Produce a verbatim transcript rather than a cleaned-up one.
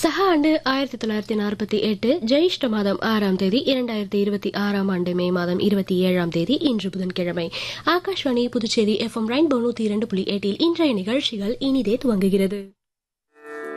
சக ஆண்டு ஆயிரத்தி தொள்ளாயிரத்தி நாற்பத்தி எட்டு ஜெயிஷ்ட மாதம் ஆறாம் தேதி இரண்டாயிரத்தி இருபத்தி ஆறாம் ஆண்டு மே மாதம் இருபத்தி ஏழாம் தேதி இன்று புதன்கிழமை. Akashvani Puducherry F M rainbow நூத்தி இரண்டு புள்ளி எட்டில் இன்றைய நிகழ்ச்சிகள் இனிதே துவங்குகிறது.